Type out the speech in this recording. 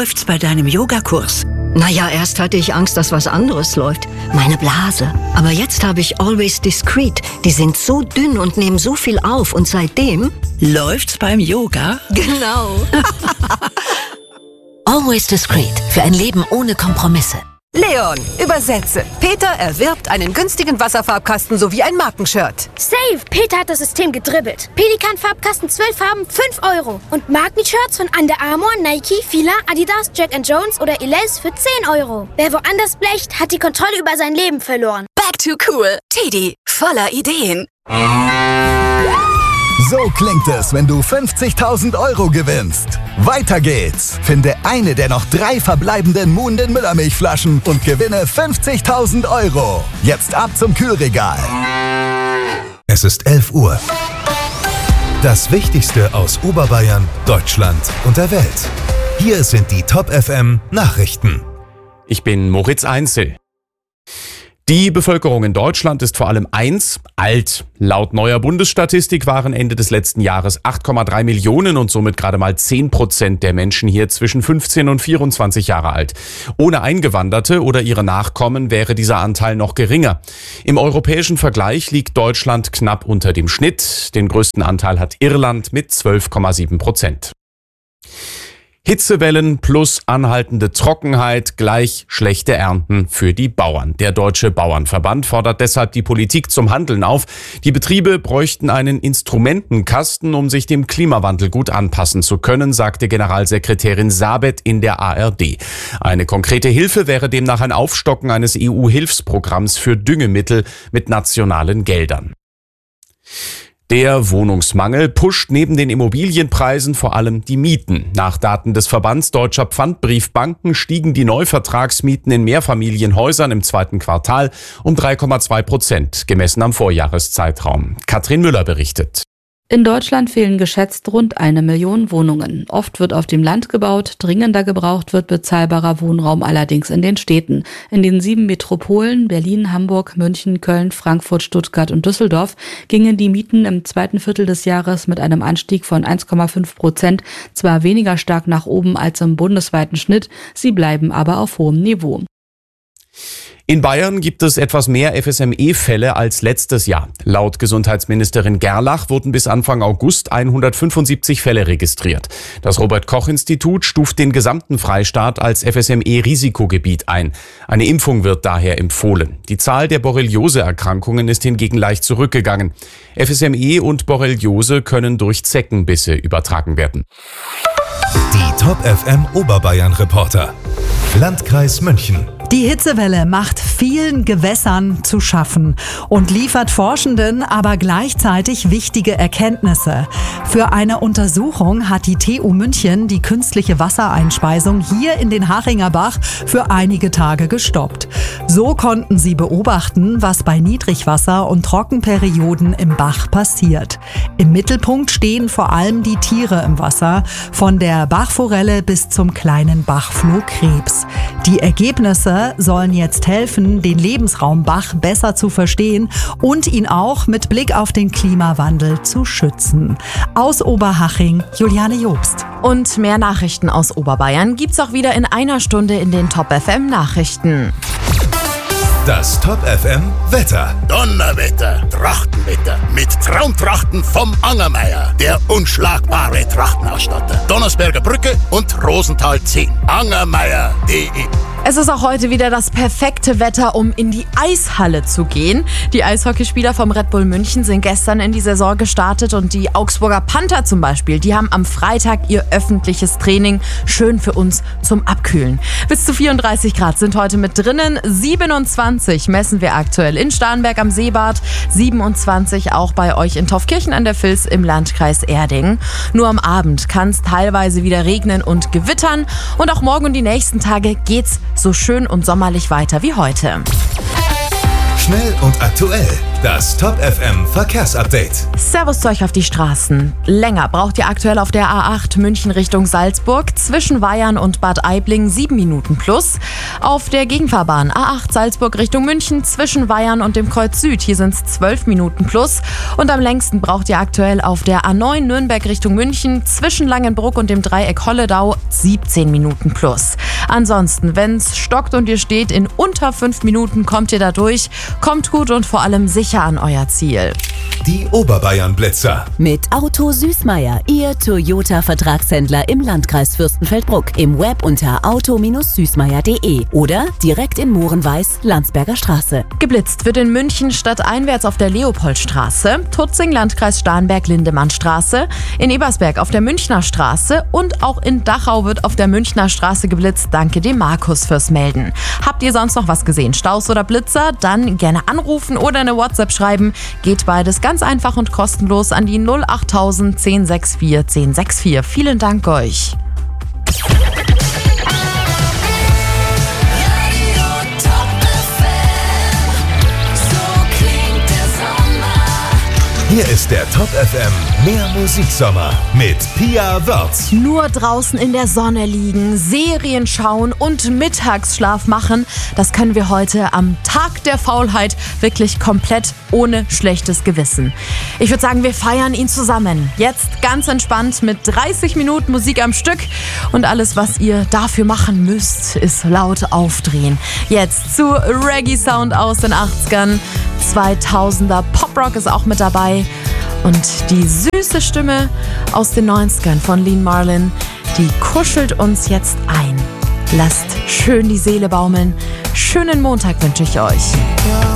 läuft's bei deinem Yogakurs? Naja, erst hatte ich Angst, dass was anderes läuft. Meine Blase. Aber jetzt habe ich Always Discreet. Die sind so dünn und nehmen so viel auf. Und seitdem... Läuft's beim Yoga? Genau. Always Discreet. Für ein Leben ohne Kompromisse. Leon, übersetze. Peter erwirbt einen günstigen Wasserfarbkasten sowie ein Markenshirt. Save! Peter hat das System gedribbelt. Pelikan-Farbkasten 12 Farben, 5 €. Und Markenshirts von Under Armour, Nike, Fila, Adidas, Jack & Jones oder Elize für 10 €. Wer woanders blecht, hat die Kontrolle über sein Leben verloren. Back to cool. Teddy, voller Ideen. So klingt es, wenn du 50.000 € gewinnst. Weiter geht's. Finde eine der noch 3 verbleibenden Muhnden Müllermilchflaschen und gewinne 50.000 €. Jetzt ab zum Kühlregal. Es ist 11 Uhr. Das Wichtigste aus Oberbayern, Deutschland und der Welt. Hier sind die Top FM Nachrichten. Ich bin Moritz Einzel. Die Bevölkerung in Deutschland ist vor allem alt. Laut neuer Bundesstatistik waren Ende des letzten Jahres 8,3 Millionen und somit gerade mal 10% der Menschen hier zwischen 15 und 24 Jahre alt. Ohne Eingewanderte oder ihre Nachkommen wäre dieser Anteil noch geringer. Im europäischen Vergleich liegt Deutschland knapp unter dem Schnitt. Den größten Anteil hat Irland mit 12,7%. Hitzewellen plus anhaltende Trockenheit gleich schlechte Ernten für die Bauern. Der Deutsche Bauernverband fordert deshalb die Politik zum Handeln auf. Die Betriebe bräuchten einen Instrumentenkasten, um sich dem Klimawandel gut anpassen zu können, sagte Generalsekretärin Sabet in der ARD. Eine konkrete Hilfe wäre demnach ein Aufstocken eines EU-Hilfsprogramms für Düngemittel mit nationalen Geldern. Der Wohnungsmangel pusht neben den Immobilienpreisen vor allem die Mieten. Nach Daten des Verbands Deutscher Pfandbriefbanken stiegen die Neuvertragsmieten in Mehrfamilienhäusern im zweiten Quartal um 3,2%, gemessen am Vorjahreszeitraum. Katrin Müller berichtet. In Deutschland fehlen geschätzt rund 1 Million Wohnungen. Oft wird auf dem Land gebaut, dringender gebraucht wird bezahlbarer Wohnraum allerdings in den Städten. In den 7 Metropolen Berlin, Hamburg, München, Köln, Frankfurt, Stuttgart und Düsseldorf gingen die Mieten im zweiten Viertel des Jahres mit einem Anstieg von 1,5% zwar weniger stark nach oben als im bundesweiten Schnitt, sie bleiben aber auf hohem Niveau. In Bayern gibt es etwas mehr FSME-Fälle als letztes Jahr. Laut Gesundheitsministerin Gerlach wurden bis Anfang August 175 Fälle registriert. Das Robert-Koch-Institut stuft den gesamten Freistaat als FSME-Risikogebiet ein. Eine Impfung wird daher empfohlen. Die Zahl der Borreliose-Erkrankungen ist hingegen leicht zurückgegangen. FSME und Borreliose können durch Zeckenbisse übertragen werden. Die Top FM Oberbayern Reporter. Landkreis München. Die Hitzewelle macht vielen Gewässern zu schaffen und liefert Forschenden aber gleichzeitig wichtige Erkenntnisse. Für eine Untersuchung hat die TU München die künstliche Wassereinspeisung hier in den Haringer Bach für einige Tage gestoppt. So konnten sie beobachten, was bei Niedrigwasser und Trockenperioden im Bach passiert. Im Mittelpunkt stehen vor allem die Tiere im Wasser, von der Bachforelle bis zum kleinen Bachflohkrebs. Die Ergebnisse sollen jetzt helfen, den Lebensraum Bach besser zu verstehen und ihn auch mit Blick auf den Klimawandel zu schützen. Aus Oberhaching, Juliane Jobst. Und mehr Nachrichten aus Oberbayern gibt's auch wieder in einer Stunde in den Top FM Nachrichten. Das Top FM Wetter. Donnerwetter, Trachtenwetter mit Traumtrachten vom Angermeier, der unschlagbare Trachtenausstatter. Donnersberger Brücke und Rosenthal 10. Angermeier.de. Es ist auch heute wieder das perfekte Wetter, um in die Eishalle zu gehen. Die Eishockeyspieler vom Red Bull München sind gestern in die Saison gestartet und die Augsburger Panther zum Beispiel, die haben am Freitag ihr öffentliches Training schön für uns zum Abkühlen. Bis zu 34 Grad sind heute mit drinnen, 27 messen wir aktuell in Starnberg am Seebad, 27 auch bei euch in Taufkirchen an der Vils im Landkreis Erding. Nur am Abend kann es teilweise wieder regnen und gewittern und auch morgen und die nächsten Tage geht's so schön und sommerlich weiter wie heute. Schnell und aktuell. Das Top FM Verkehrsupdate. Servus zu euch auf die Straßen. Länger braucht ihr aktuell auf der A8 München Richtung Salzburg zwischen Weyern und Bad Aibling 7 Minuten plus. Auf der Gegenfahrbahn A8 Salzburg Richtung München zwischen Weyern und dem Kreuz Süd, hier sind es 12 Minuten plus. Und am längsten braucht ihr aktuell auf der A9 Nürnberg Richtung München zwischen Langenbruck und dem Dreieck Holledau 17 Minuten plus. Ansonsten, wenn es stockt und ihr steht, in unter 5 Minuten kommt ihr da durch. Kommt gut und vor allem sicher an euer Ziel. Die Oberbayern-Blitzer. Mit Auto Süßmeier, Ihr Toyota-Vertragshändler im Landkreis Fürstenfeldbruck. Im Web unter auto-süßmeier.de oder direkt in Mohrenweiß, Landsberger Straße. Geblitzt wird in München stadteinwärts auf der Leopoldstraße, Tutzing, Landkreis Starnberg, Lindemannstraße, in Ebersberg auf der Münchner Straße und auch in Dachau wird auf der Münchner Straße geblitzt. Danke dem Markus fürs Melden. Habt ihr sonst noch was gesehen? Staus oder Blitzer? Dann gerne anrufen oder eine WhatsApp schreiben. Geht beides ganz einfach und kostenlos an die 08000 1064 1064. Vielen Dank euch. Hier ist der Top FM Mehr Musiksommer mit Pia Wörz. Nur draußen in der Sonne liegen, Serien schauen und Mittagsschlaf machen, das können wir heute am Tag der Faulheit wirklich komplett ohne schlechtes Gewissen. Ich würde sagen, wir feiern ihn zusammen. Jetzt ganz entspannt mit 30 Minuten Musik am Stück und alles, was ihr dafür machen müsst, ist laut aufdrehen. Jetzt zu Reggae-Sound aus den 80ern, 2000er Poprock ist auch mit dabei. Und die süße Stimme aus den 90ern von Lean Marlin, die kuschelt uns jetzt ein. Lasst schön die Seele baumeln. Schönen Montag wünsche ich euch.